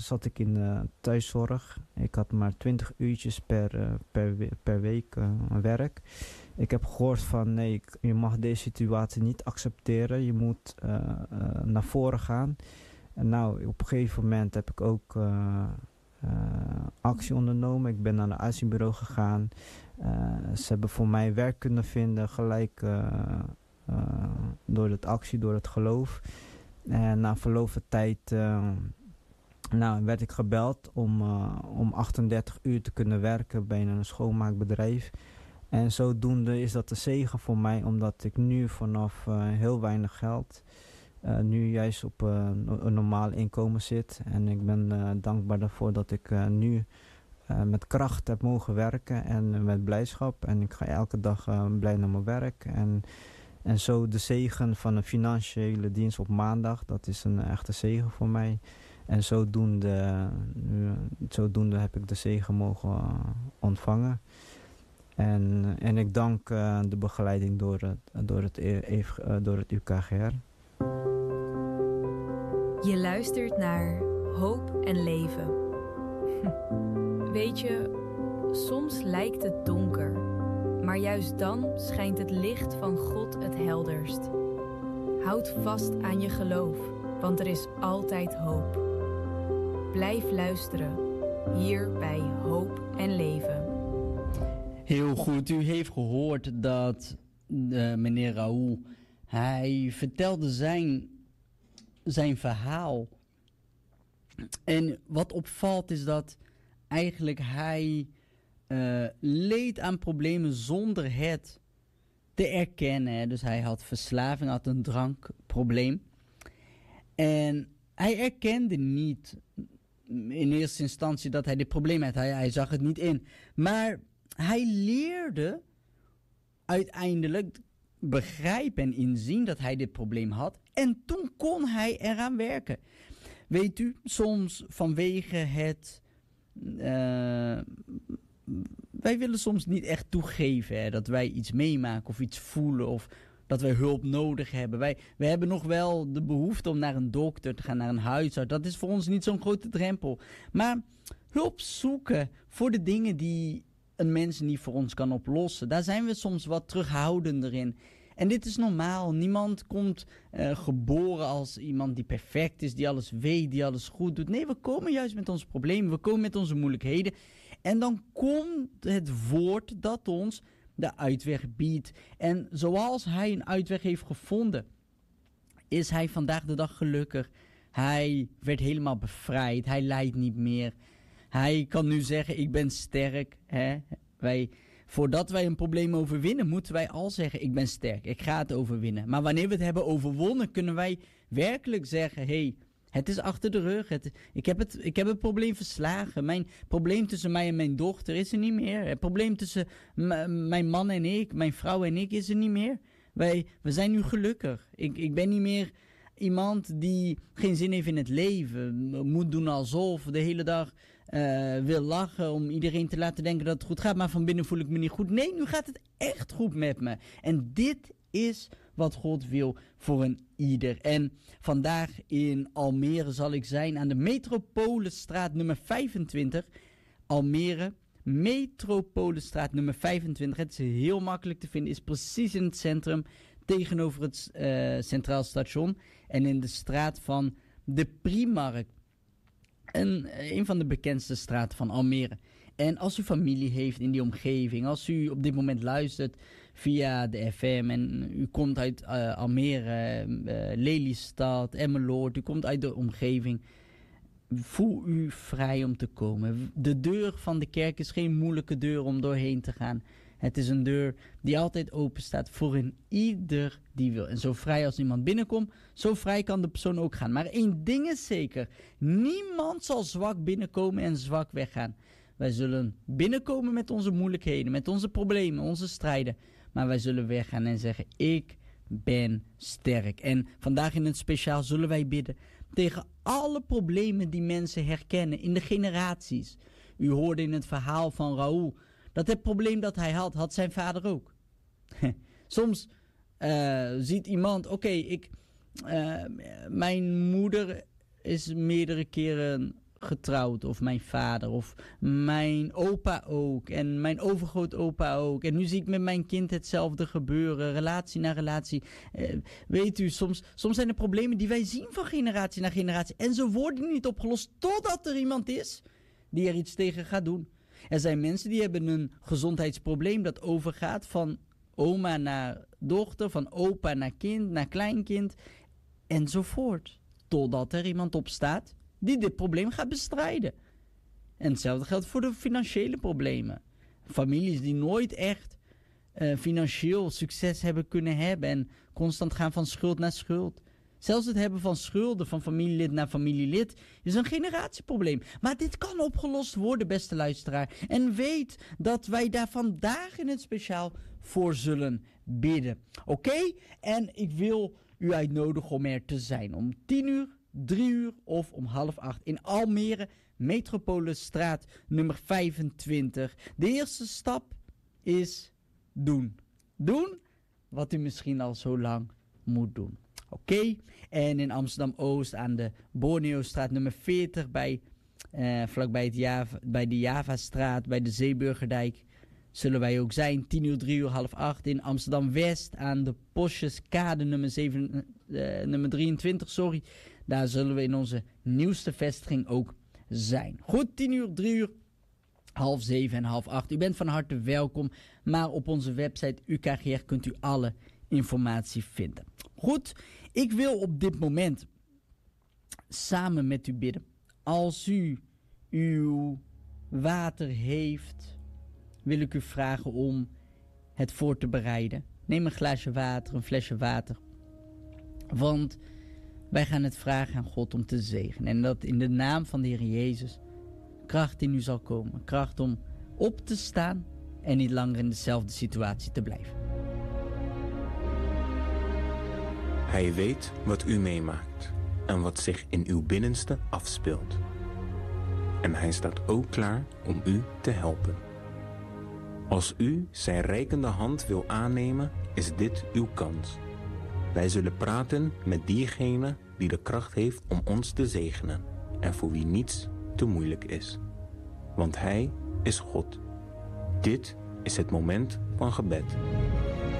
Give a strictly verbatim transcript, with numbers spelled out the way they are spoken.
zat ik in uh, thuiszorg. Ik had maar twintig uurtjes per, uh, per, we- per week uh, werk. Ik heb gehoord van nee, ik- je mag deze situatie niet accepteren. Je moet uh, uh, naar voren gaan. En nou, op een gegeven moment heb ik ook uh, uh, actie ondernomen. Ik ben naar een uitzendbureau gegaan. Uh, ze hebben voor mij werk kunnen vinden, gelijk uh, uh, door het actie, door het geloof. En na verloop van tijd uh, nou, werd ik gebeld om, uh, om achtendertig uur te kunnen werken bij een schoonmaakbedrijf. En zodoende is dat een zegen voor mij, omdat ik nu vanaf uh, heel weinig geld uh, nu juist op uh, een normaal inkomen zit. En ik ben uh, dankbaar daarvoor dat ik uh, nu uh, met kracht heb mogen werken en uh, met blijdschap. En ik ga elke dag uh, blij naar mijn werk. En, en zo de zegen van een financiële dienst op maandag, dat is een echte zegen voor mij. En zodoende, uh, zodoende heb ik de zegen mogen uh, ontvangen. En, en ik dank uh, de begeleiding door het, door, het, uh, door het U K G R. Je luistert naar Hoop en Leven. Weet je, soms lijkt het donker, maar juist dan schijnt het licht van God het helderst. Houd vast aan je geloof, want er is altijd hoop. Blijf luisteren, hier bij Hoop en Leven. Heel goed, u heeft gehoord dat uh, meneer Raoul, hij vertelde zijn, zijn verhaal. En wat opvalt is dat eigenlijk hij uh, leed aan problemen zonder het te erkennen. Hè. Dus hij had verslaving, had een drankprobleem. En hij erkende niet in eerste instantie dat hij dit probleem had. Hij, hij zag het niet in. Maar hij leerde uiteindelijk begrijpen en inzien dat hij dit probleem had. En toen kon hij eraan werken. Weet u, soms vanwege het... Uh, wij willen soms niet echt toegeven hè, dat wij iets meemaken of iets voelen of dat wij hulp nodig hebben. Wij, wij hebben nog wel de behoefte om naar een dokter te gaan, naar een huisarts. Dat is voor ons niet zo'n grote drempel. Maar hulp zoeken voor de dingen die een mens niet voor ons kan oplossen. Daar zijn we soms wat terughoudender in. En dit is normaal. Niemand komt uh, geboren als iemand die perfect is, die alles weet, die alles goed doet. Nee, we komen juist met onze problemen, we komen met onze moeilijkheden. En dan komt het woord dat ons de uitweg biedt. En zoals hij een uitweg heeft gevonden, is hij vandaag de dag gelukkig. Hij werd helemaal bevrijd. Hij lijdt niet meer. Hij kan nu zeggen, ik ben sterk. Hè? Wij, voordat wij een probleem overwinnen, moeten wij al zeggen, ik ben sterk. Ik ga het overwinnen. Maar wanneer we het hebben overwonnen, kunnen wij werkelijk zeggen, hé, hey, het is achter de rug. Het, ik, heb het, ik heb het probleem verslagen. Mijn probleem tussen mij en mijn dochter is er niet meer. Het probleem tussen m- mijn man en ik, mijn vrouw en ik is er niet meer. Wij, we zijn nu gelukkig. Ik, ik ben niet meer iemand die geen zin heeft in het leven. Moet doen alsof, de hele dag uh, wil lachen om iedereen te laten denken dat het goed gaat. Maar van binnen voel ik me niet goed. Nee, nu gaat het echt goed met me. En dit is wat God wil voor een ieder. En vandaag in Almere zal ik zijn aan de Metropolenstraat nummer vijfentwintig. Almere, Metropolenstraat nummer vijfentwintig. Het is heel makkelijk te vinden. Is precies in het centrum tegenover het uh, Centraal Station. En in de straat van de Primark. Een, een van de bekendste straten van Almere. En als u familie heeft in die omgeving, als u op dit moment luistert via de F M en u komt uit uh, Almere, uh, Lelystad, Emmeloord, u komt uit de omgeving, voel u vrij om te komen. De deur van de kerk is geen moeilijke deur om doorheen te gaan. Het is een deur die altijd open staat voor een ieder die wil. En zo vrij als iemand binnenkomt, zo vrij kan de persoon ook gaan. Maar één ding is zeker, niemand zal zwak binnenkomen en zwak weggaan. Wij zullen binnenkomen met onze moeilijkheden, met onze problemen, onze strijden. Maar wij zullen weggaan en zeggen, ik ben sterk. En vandaag in het speciaal zullen wij bidden tegen alle problemen die mensen herkennen in de generaties. U hoorde in het verhaal van Raoul dat het probleem dat hij had, had zijn vader ook. Soms uh, ziet iemand, oké, okay, ik, uh, mijn moeder is meerdere keren getrouwd, of mijn vader, of mijn opa ook, en mijn overgrootopa ook. En nu zie ik met mijn kind hetzelfde gebeuren, relatie na relatie. Eh, weet u, soms, soms zijn er problemen die wij zien van generatie naar generatie. En ze worden niet opgelost totdat er iemand is die er iets tegen gaat doen. Er zijn mensen die hebben een gezondheidsprobleem dat overgaat van oma naar dochter, van opa naar kind, naar kleinkind, enzovoort. Totdat er iemand opstaat die dit probleem gaat bestrijden. En hetzelfde geldt voor de financiële problemen. Families die nooit echt uh, financieel succes hebben kunnen hebben en constant gaan van schuld naar schuld. Zelfs het hebben van schulden van familielid naar familielid is een generatieprobleem. Maar dit kan opgelost worden, beste luisteraar. En weet dat wij daar vandaag in het speciaal voor zullen bidden. Oké? Okay? En ik wil u uitnodigen om er te zijn. Om tien uur, drie uur of om half acht in Almere, Metropolisstraat nummer vijfentwintig. De eerste stap is doen. Doen wat u misschien al zo lang moet doen. Oké, okay. En in Amsterdam-Oost aan de Borneostraat nummer veertig, bij, uh, vlakbij het Java, bij de Javastraat, bij de Zeeburgerdijk, zullen wij ook zijn. tien uur, drie uur, half acht. In Amsterdam-West aan de Posjeskade nummer, zeven, uh, nummer drieëntwintig, sorry. Daar zullen we in onze nieuwste vestiging ook zijn. Goed, tien uur, drie uur, half zeven en half acht. U bent van harte welkom, maar op onze website U K G R kunt u alle informatie vinden. Goed, ik wil op dit moment samen met u bidden. Als u uw water heeft, wil ik u vragen om het voor te bereiden. Neem een glaasje water, een flesje water. Want wij gaan het vragen aan God om te zegenen. En dat in de naam van de Heer Jezus kracht in u zal komen. Kracht om op te staan en niet langer in dezelfde situatie te blijven. Hij weet wat u meemaakt en wat zich in uw binnenste afspeelt. En hij staat ook klaar om u te helpen. Als u zijn reikende hand wil aannemen, is dit uw kans. Wij zullen praten met diegene die de kracht heeft om ons te zegenen en voor wie niets te moeilijk is. Want hij is God. Dit is het moment van gebed.